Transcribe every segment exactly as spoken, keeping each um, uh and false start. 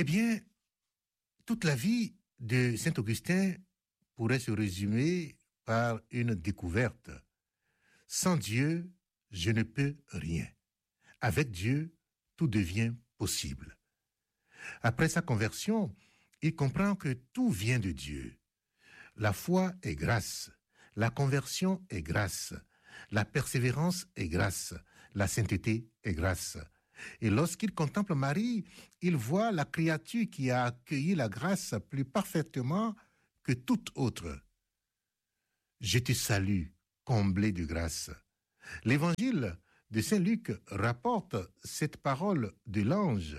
Eh bien, toute la vie de saint Augustin pourrait se résumer par une découverte. Sans Dieu, je ne peux rien. Avec Dieu, tout devient possible. Après sa conversion, il comprend que tout vient de Dieu. La foi est grâce, la conversion est grâce, la persévérance est grâce, la sainteté est grâce. Et lorsqu'il contemple Marie, il voit la créature qui a accueilli la grâce plus parfaitement que toute autre. Je te salue, comblé de grâce. L'évangile de saint Luc rapporte cette parole de l'ange.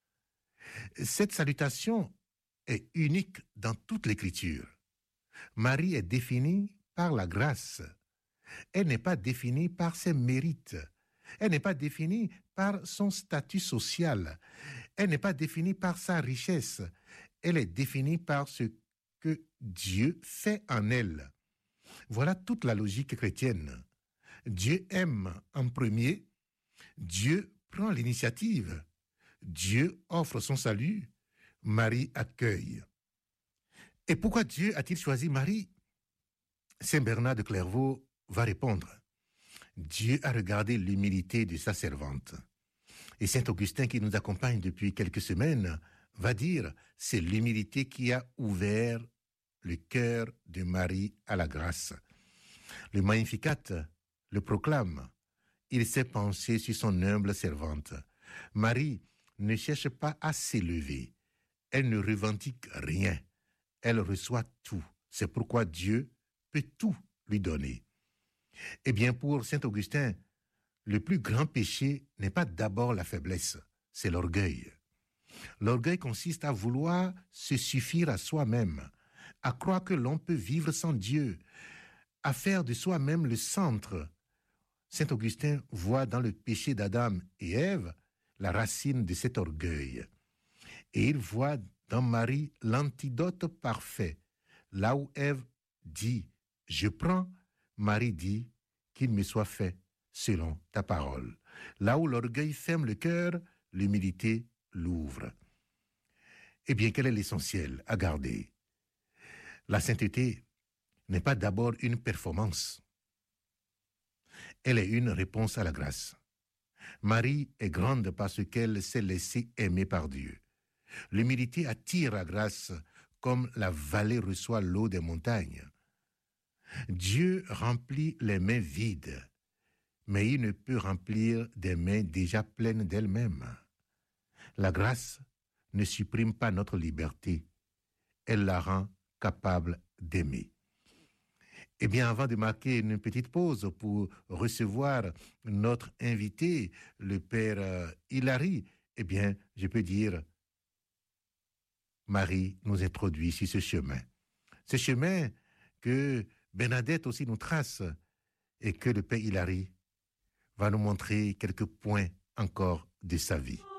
Cette salutation est unique dans toute l'écriture. Marie est définie par la grâce. Elle n'est pas définie par ses mérites. Elle n'est pas définie par son statut social. Elle n'est pas définie par sa richesse. Elle est définie par ce que Dieu fait en elle. Voilà toute la logique chrétienne. Dieu aime en premier. Dieu prend l'initiative. Dieu offre son salut. Marie accueille. Et pourquoi Dieu a-t-il choisi Marie? Saint Bernard de Clairvaux va répondre. Dieu a regardé l'humilité de sa servante. Et saint Augustin, qui nous accompagne depuis quelques semaines, va dire, c'est l'humilité qui a ouvert le cœur de Marie à la grâce. Le Magnificat le proclame. Il s'est penché sur son humble servante. Marie ne cherche pas à s'élever. Elle ne revendique rien. Elle reçoit tout. C'est pourquoi Dieu peut tout lui donner. Eh bien, pour saint Augustin, le plus grand péché n'est pas d'abord la faiblesse, c'est l'orgueil. L'orgueil consiste à vouloir se suffire à soi-même, à croire que l'on peut vivre sans Dieu, à faire de soi-même le centre. Saint Augustin voit dans le péché d'Adam et Ève la racine de cet orgueil. Et il voit dans Marie l'antidote parfait. Là où Ève dit « je prends », Marie dit « qu'il me soit fait selon ta parole ». Là où l'orgueil ferme le cœur, l'humilité l'ouvre. Eh bien, quel est l'essentiel à garder? La sainteté n'est pas d'abord une performance. Elle est une réponse à la grâce. Marie est grande parce qu'elle s'est laissée aimer par Dieu. L'humilité attire la grâce comme la vallée reçoit l'eau des montagnes. Dieu remplit les mains vides, mais il ne peut remplir des mains déjà pleines d'elles-mêmes. La grâce ne supprime pas notre liberté, elle la rend capable d'aimer. Eh bien, avant de marquer une petite pause pour recevoir notre invité, le père euh, Hilary, eh bien, je peux dire, Marie nous introduit sur ce chemin. Ce chemin que Bernadette aussi nous trace et que le père Hilary va nous montrer quelques points encore de sa vie.